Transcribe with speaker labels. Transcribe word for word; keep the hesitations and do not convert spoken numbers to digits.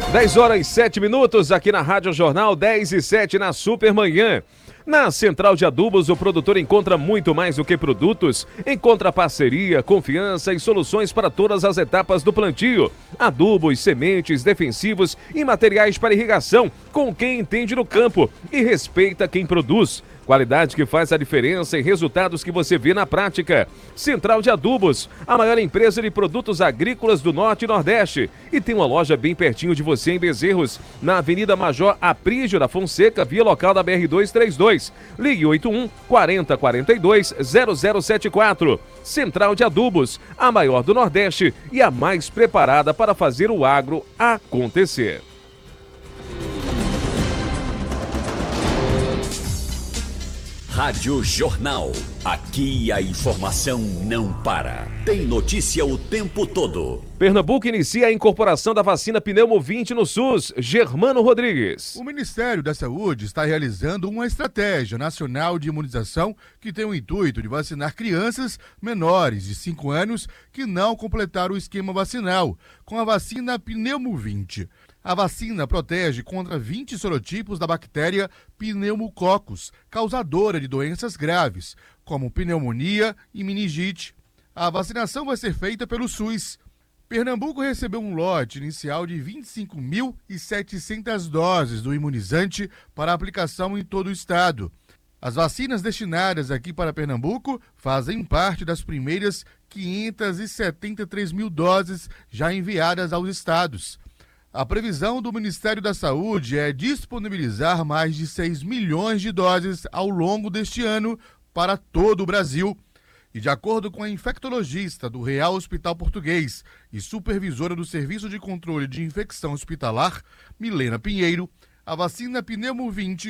Speaker 1: dez horas e sete minutos aqui na Rádio Jornal, dez e sete na Supermanhã. Na Central de Adubos, o produtor encontra muito mais do que produtos. Encontra parceria, confiança e soluções para todas as etapas do plantio. Adubos, sementes, defensivos e materiais para irrigação, com quem entende no campo e respeita quem produz. Qualidade que faz a diferença e resultados que você vê na prática. Central de Adubos, a maior empresa de produtos agrícolas do Norte e Nordeste. E tem uma loja bem pertinho de você em Bezerros, na Avenida Major Aprígio da Fonseca, via local da B R duzentos e trinta e dois. Ligue oito um, quarenta, quarenta e dois, zero zero sete quatro. Central de Adubos, a maior do Nordeste e a mais preparada para fazer o agro acontecer.
Speaker 2: Rádio Jornal. Aqui a informação não para. Tem notícia o tempo todo.
Speaker 1: Pernambuco inicia a incorporação da vacina Pneumo vinte no SUS. Germano Rodrigues.
Speaker 3: O Ministério da Saúde está realizando uma estratégia nacional de imunização que tem o intuito de vacinar crianças menores de cinco anos que não completaram o esquema vacinal com a vacina Pneumo vinte. A vacina protege contra vinte sorotipos da bactéria Pneumococcus, causadora de doenças graves, como pneumonia e meningite. A vacinação vai ser feita pelo SUS. Pernambuco recebeu um lote inicial de vinte e cinco mil e setecentas doses do imunizante para aplicação em todo o estado. As vacinas destinadas aqui para Pernambuco fazem parte das primeiras quinhentas e setenta e três mil doses já enviadas aos estados. A previsão do Ministério da Saúde é disponibilizar mais de seis milhões de doses ao longo deste ano para todo o Brasil. E de acordo com a infectologista do Real Hospital Português e supervisora do Serviço de Controle de Infecção Hospitalar, Milena Pinheiro, a vacina Pneumo vinte